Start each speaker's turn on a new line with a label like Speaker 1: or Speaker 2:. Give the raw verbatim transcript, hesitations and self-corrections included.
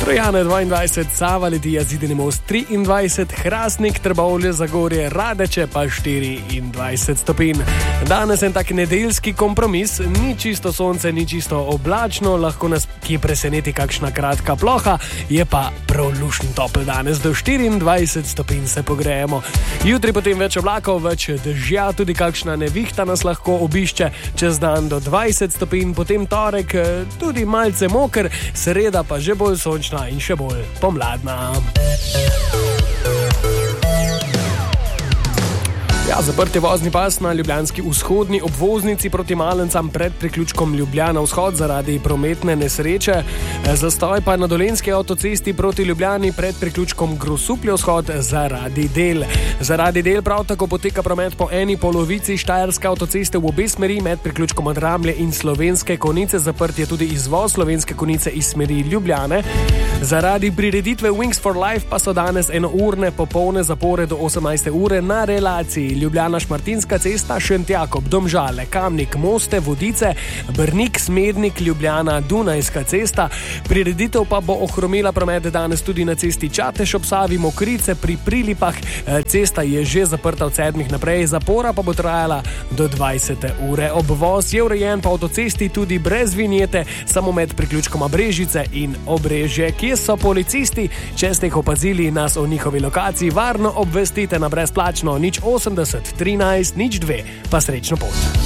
Speaker 1: Trojane dvaindvajset, Sava, Litija, Zidani Most triindvajset, Hrastnik, Trbovlje, Zagorje, Radeče pa štiriindvajset stopinj. Danes je tak nedeljski kompromis, ni čisto sonce, ni čisto oblačno, lahko nas kje preseneti kakšna kratka ploha, je pa prav lušen topel danes, do štiriindvajset stopinj se pogrejemo. Jutri potem več oblakov, več dežja, tudi kakšna nevihta nas lahko obišče, čez dan do dvajset stopinj, potem torek tudi malce moker, sreda pa že bolj sončna in še bolj pomladna. Ja, zaprt je vozni pas na ljubljanski vzhodni obvoznici proti Malencam pred priključkom Ljubljana vzhod zaradi prometne nesreče. Zastoj pa na Dolenjski avtocesti proti Ljubljani pred priključkom Grosuplje vzhod zaradi del. Zaradi del prav tako poteka promet po eni polovici Štajerske avtoceste v obe smeri med priključkom Dramlje in Slovenske Konjice. Zaprt je tudi izvoz Slovenske Konjice iz smeri Ljubljane. Zaradi prireditve Wings for Life pa so danes enourne popolne zapore do osemnajste ure na relaciji Ljubljana Šmartinska cesta, Šentjakob, Domžale, Kamnik, Moste, Vodice, Brnik, Smednik, Ljubljana, Dunajska cesta. Prireditev pa bo ohromila promet danes tudi na cesti Čatež ob Savi, Mokrice pri Prilipah. Cesta je že zaprta od sedmih naprej, zapora pa bo trajala do dvajsete ure. Obvoz je urejen po avtocesti tudi brez vinjete, samo med priključkoma Brežice in Obrežje. Kje so policisti? Če ste jih opazili, nas o njihovi lokaciji varno obvestite na brezplačno nič osemdeset trinajst nič dve, pa srečno pot.